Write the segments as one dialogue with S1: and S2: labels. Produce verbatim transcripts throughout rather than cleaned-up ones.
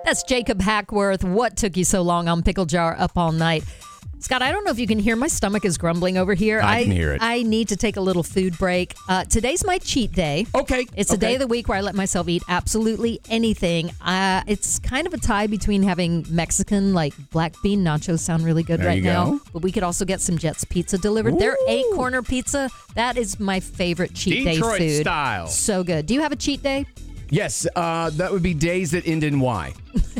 S1: That's Jacob Hackworth. What took you so long on Pickle Jar Up All Night? Scott, I don't know if you can hear. My stomach is grumbling over here.
S2: I can hear it.
S1: I need to take a little food break. Uh, today's my cheat day.
S2: Okay.
S1: It's
S2: okay.
S1: a day of the week where I let myself eat absolutely anything. Uh, it's kind of a tie between having Mexican, like black bean nachos sound really good
S2: There
S1: right
S2: you
S1: now.
S2: go.
S1: But we could also get some Jets Pizza delivered.
S2: Ooh.
S1: Their eight-corner pizza, that is my favorite cheat
S2: Detroit
S1: day food.
S2: style.
S1: So good. Do you have a cheat day?
S2: Yes, uh, that would be days that end in Y.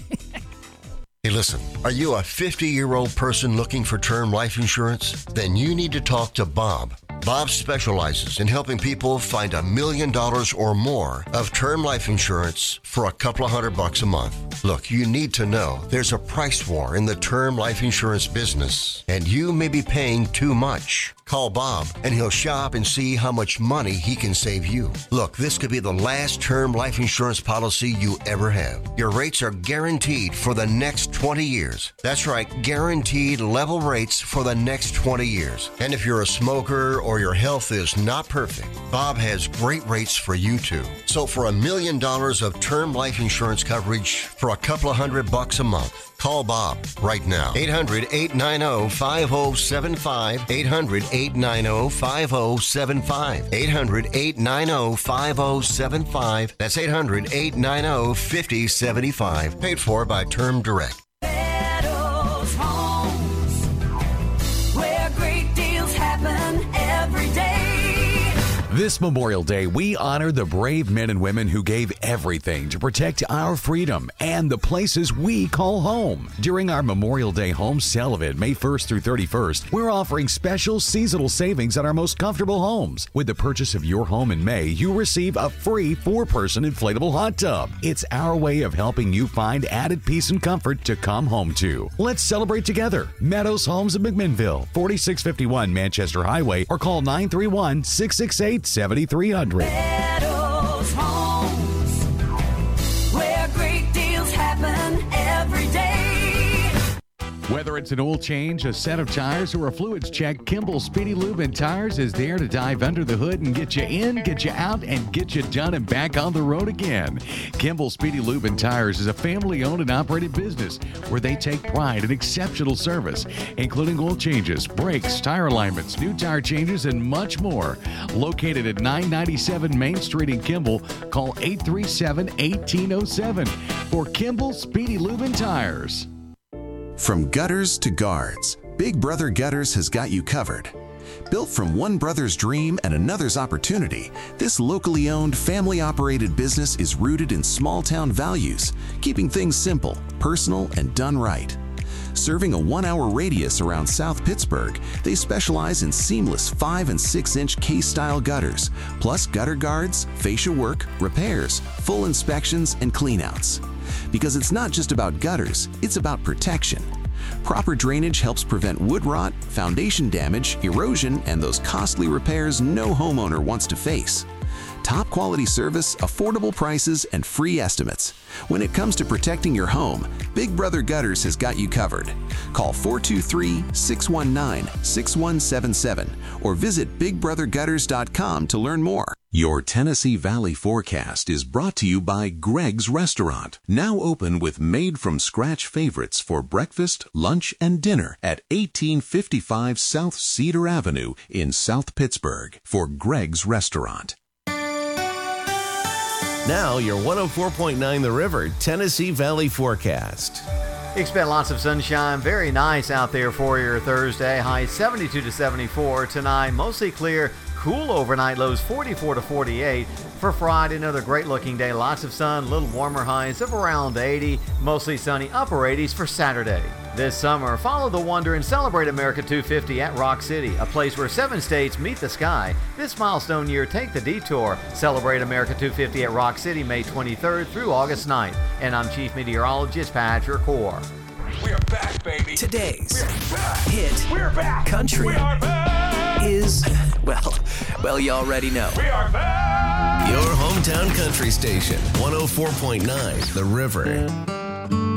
S3: Hey, listen, are you a fifty-year-old person looking for term life insurance? Then you need to talk to Bob. Bob specializes in helping people find a million dollars or more of term life insurance for a couple of hundred bucks a month. Look, you need to know there's a price war in the term life insurance business, and you may be paying too much. Call Bob, and he'll shop and see how much money he can save you. Look, this could be the last term life insurance policy you ever have. Your rates are guaranteed for the next twenty years. That's right, guaranteed level rates for the next twenty years. And if you're a smoker or your health is not perfect, Bob has great rates for you too. So for a million dollars of term life insurance coverage for a couple of hundred bucks a month, call Bob right now. eight hundred, eight nine zero, five zero seven five. eight hundred, eight nine zero, five zero seven five. eight hundred, eight nine zero, five zero seven five. That's eight hundred, eight nine zero, five zero seven five. Paid for by Term Direct.
S4: Meadows Homes, where great deals happen every day.
S5: This Memorial Day, we honor the brave men and women who gave everything to protect our freedom and the places we call home. During our Memorial Day home sale event, May first through thirty-first, we're offering special seasonal savings on our most comfortable homes. With the purchase of your home in May, you receive a free four-person inflatable hot tub. It's our way of helping you find added peace and comfort to come home to. Let's celebrate together. Meadows Homes in McMinnville, forty-six fifty-one Manchester Highway, or call nine three one, six six eight, seven three zero zero.
S4: Meadows Homes, where great deals happen every day.
S5: Whether it's an oil change, a set of tires, or a fluids check, Kimball Speedy Lube and Tires is there to dive under the hood and get you in, get you out, and get you done and back on the road again. Kimball Speedy Lube and Tires is a family-owned and operated business where they take pride in exceptional service, including oil changes, brakes, tire alignments, new tire changes, and much more. Located at nine ninety-seven Main Street in Kimball, call eight three seven, one eight zero seven for Kimball Speedy Lube and Tires.
S6: From gutters to guards, Big Brother Gutters has got you covered. Built from one brother's dream and another's opportunity, this locally owned, family-operated business is rooted in small-town values, keeping things simple, personal, and done right. Serving a one-hour radius around South Pittsburgh, they specialize in seamless five and six inch K-style gutters, plus gutter guards, fascia work, repairs, full inspections, and cleanouts. Because it's not just about gutters, it's about protection. Proper drainage helps prevent wood rot, foundation damage, erosion, and those costly repairs no homeowner wants to face. Top quality service, affordable prices, and free estimates. When it comes to protecting your home, Big Brother Gutters has got you covered. Call four two three, six one nine, six one seven seven or visit big brother gutters dot com to learn more.
S7: Your Tennessee Valley forecast is brought to you by Greg's Restaurant, now open with made-from-scratch favorites for breakfast, lunch, and dinner at eighteen fifty-five South Cedar Avenue in South Pittsburgh for Greg's Restaurant.
S8: Now, your one oh four point nine The River Tennessee Valley forecast.
S9: Expect lots of sunshine. Very nice out there for your Thursday. High seventy-two to seventy-four. Tonight, mostly clear. Cool overnight, lows forty-four to forty-eight. For Friday, another great looking day. Lots of sun, a little warmer, highs of around eighty. Mostly sunny, upper eighties for Saturday. This summer, follow the wonder and celebrate America two fifty at Rock City, a place where seven states meet the sky. This milestone year, take the detour. Celebrate America two fifty at Rock City, May twenty-third through August ninth. And I'm Chief Meteorologist Patrick Core.
S10: We are back, baby.
S11: Today's
S10: We're back.
S11: hit
S10: We're back.
S11: country
S10: We are back.
S11: is, well, well, you already know.
S10: We are back.
S8: Your hometown country station, one oh four point nine The River.